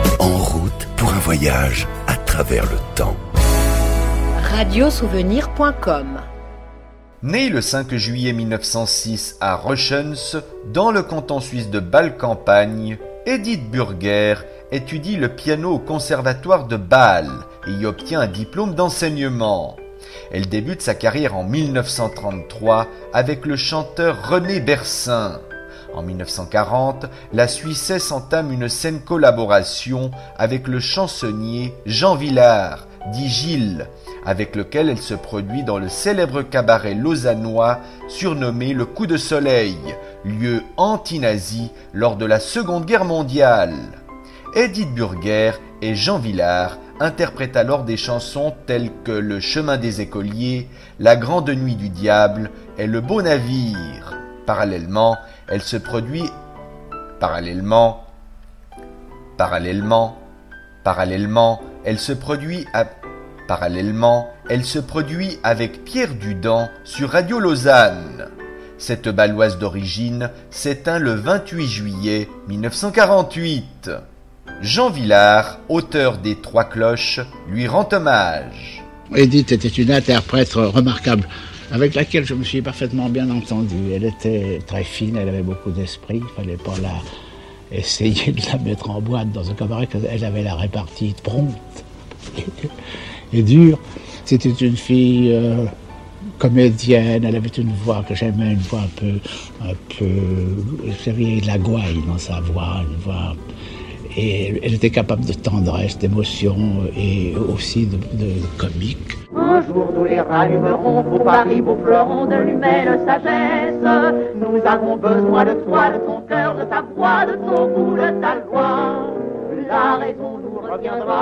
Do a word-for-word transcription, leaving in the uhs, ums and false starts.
En route pour un voyage à travers le temps. radiosouvenir point com. Né le cinq juillet mille neuf cent six à Röschens, dans le canton suisse de Bâle-Campagne, Edith Burger étudie le piano au conservatoire de Bâle et y obtient un diplôme d'enseignement. Elle débute sa carrière en mille neuf cent trente-trois avec le chanteur René Bersin. En mille neuf cent quarante, la Suissesse entame une saine collaboration avec le chansonnier Jean Vilar, dit Gilles, avec lequel elle se produit dans le célèbre cabaret lausannois surnommé le Coup de Soleil, lieu anti-nazi lors de la Seconde Guerre mondiale. Edith Burger et Jean Vilar interprètent alors des chansons telles que Le Chemin des Écoliers, La Grande Nuit du Diable et Le Beau Navire. Parallèlement, elle se produit parallèlement parallèlement parallèlement elle se produit à parallèlement elle se produit avec Pierre Dudant sur Radio Lausanne. Cette Bâloise d'origine s'éteint le vingt-huit juillet mille neuf cent quarante-huit. Jean Vilar, auteur des Trois Cloches, lui rend hommage. Edith était une interprète remarquable, avec laquelle je me suis parfaitement bien entendu. Elle était très fine, elle avait beaucoup d'esprit, il ne fallait pas la essayer de la mettre en boîte dans un cabaret, elle avait la répartie prompte et, et dure. C'était une fille euh, comédienne, elle avait une voix que j'aimais, une voix un peu, un peu, il y avait de la gouaille dans sa voix, une voix... Et elle était capable de tendresse, d'émotion et aussi de, de comique. Un jour nous les rallumerons, beau Paris, beau fleuron de l'humaine sagesse. Nous avons besoin de toi, de ton cœur, de ta voix, de ton goût, de ta loi. La raison nous retiendra